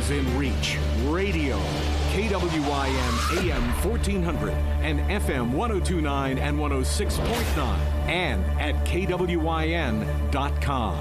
is in reach. Radio, KWIN AM 1400 and FM 1029 and 106.9 and at KWIN.com.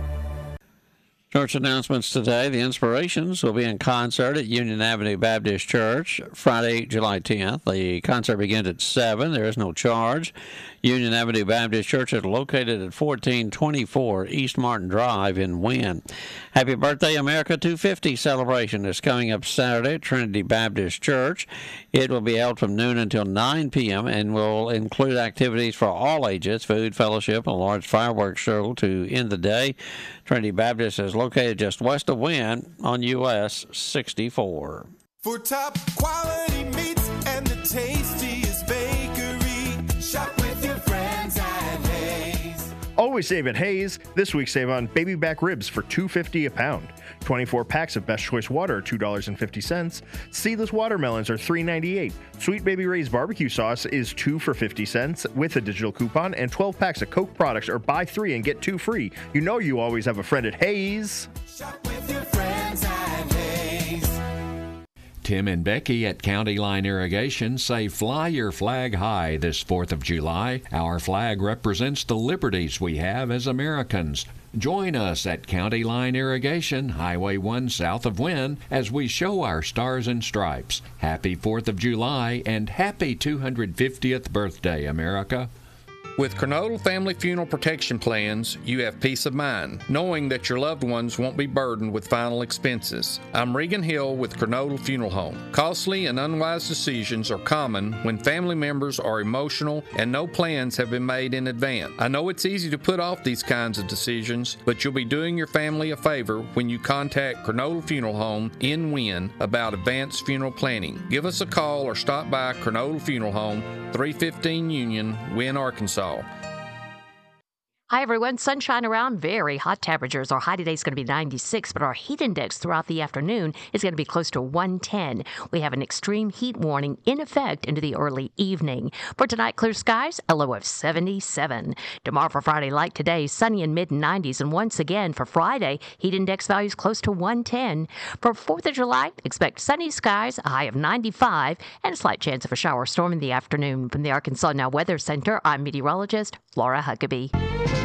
Church announcements today. The Inspirations will be in concert at Union Avenue Baptist Church Friday, July 10th. The concert begins at 7. There is no charge. Union Avenue Baptist Church is located at 1424 East Martin Drive in Wynn. Happy Birthday America 250 celebration is coming up Saturday at Trinity Baptist Church. It will be held from noon until 9 p.m. and will include activities for all ages, food, fellowship, and a large fireworks show to end the day. Trinity Baptist is located just west of Wynn on US 64. For top quality meats and the tastiest bakery, shop with your friends at Hayes. Always save at Hayes. This week save on baby back ribs for $2.50 a pound. 24 packs of Best Choice water are $2.50. Seedless watermelons are $3.98. Sweet Baby Ray's barbecue sauce is 2 for 50 cents with a digital coupon, and 12 packs of Coke products are buy 3 and get 2 free. You know you always have a friend at Hayes. Shop with your friends at Hayes. Tim and Becky at County Line Irrigation say fly your flag high this 4th of July. Our flag represents the liberties we have as Americans. Join us at County Line Irrigation, Highway 1 south of Wynn, as we show our stars and stripes. Happy 4th of July and happy 250th birthday, America. With Kernodle Family Funeral Protection Plans, you have peace of mind, knowing that your loved ones won't be burdened with final expenses. I'm Regan Hill with Kernodle Funeral Home. Costly and unwise decisions are common when family members are emotional and no plans have been made in advance. I know it's easy to put off these kinds of decisions, but you'll be doing your family a favor when you contact Kernodle Funeral Home in Wynn about advanced funeral planning. Give us a call or stop by Kernodle Funeral Home, 315 Union, Wynn, Arkansas. Hi, everyone. Sunshine around, very hot temperatures. Our high today is going to be 96, but our heat index throughout the afternoon is going to be close to 110. We have an extreme heat warning in effect into the early evening. For tonight, clear skies, a low of 77. Tomorrow for Friday, like today, sunny in mid-90s. And once again, for Friday, heat index values close to 110. For 4th of July, expect sunny skies, a high of 95, and a slight chance of a shower or storm in the afternoon. From the Arkansas Now Weather Center, I'm meteorologist Laura Huckabee.